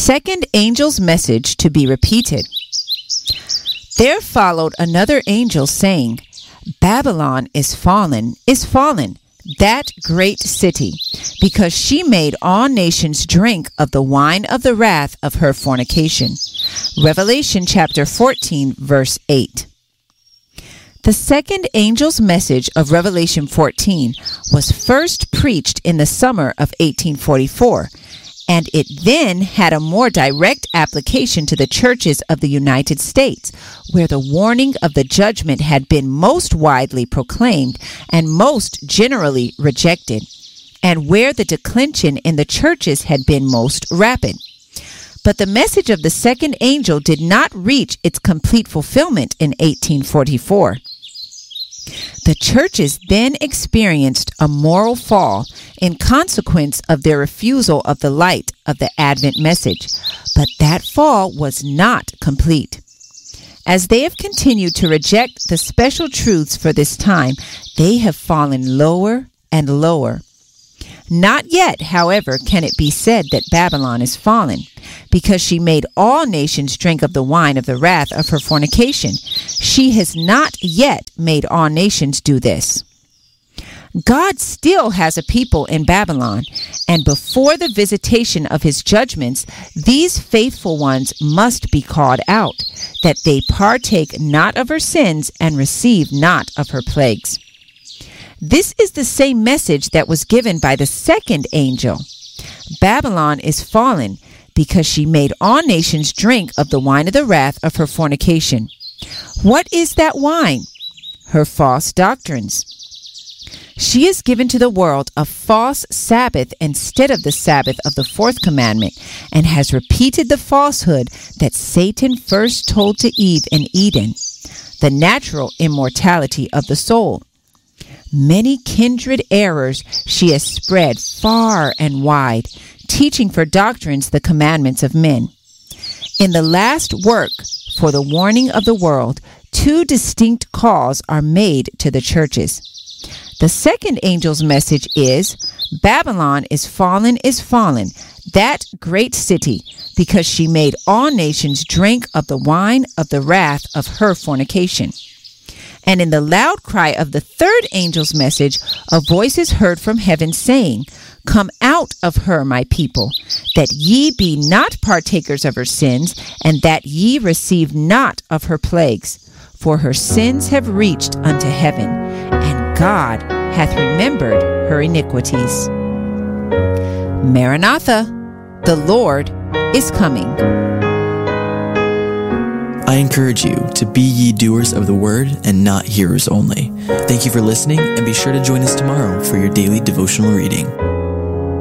second angel's message to be repeated. There followed another angel saying, Babylon is fallen, that great city, because she made all nations drink of the wine of the wrath of her fornication. Revelation chapter 14, verse 8. The second angel's message of Revelation 14 was first preached in the summer of 1844, and it then had a more direct application to the churches of the United States, where the warning of the judgment had been most widely proclaimed and most generally rejected, and where the declension in the churches had been most rapid. But the message of the second angel did not reach its complete fulfillment in 1844. The churches then experienced a moral fall in consequence of their refusal of the light of the Advent message, but that fall was not complete. As they have continued to reject the special truths for this time, they have fallen lower and lower. Not yet, however, can it be said that Babylon is fallen, because she made all nations drink of the wine of the wrath of her fornication. She has not yet made all nations do this. God still has a people in Babylon, and before the visitation of his judgments, these faithful ones must be called out, that they partake not of her sins and receive not of her plagues. This is the same message that was given by the second angel. Babylon is fallen because she made all nations drink of the wine of the wrath of her fornication. What is that wine? Her false doctrines. She has given to the world a false Sabbath instead of the Sabbath of the fourth commandment, and has repeated the falsehood that Satan first told to Eve in Eden, the natural immortality of the soul. Many kindred errors she has spread far and wide, teaching for doctrines the commandments of men. In the last work for the warning of the world, two distinct calls are made to the churches. The second angel's message is, Babylon is fallen, that great city, because she made all nations drink of the wine of the wrath of her fornication. And in the loud cry of the third angel's message, a voice is heard from heaven saying, Come out of her, my people, that ye be not partakers of her sins, and that ye receive not of her plagues. For her sins have reached unto heaven, and God hath remembered her iniquities. Maranatha, the Lord is coming. I encourage you to be ye doers of the word and not hearers only. Thank you for listening, and be sure to join us tomorrow for your daily devotional reading.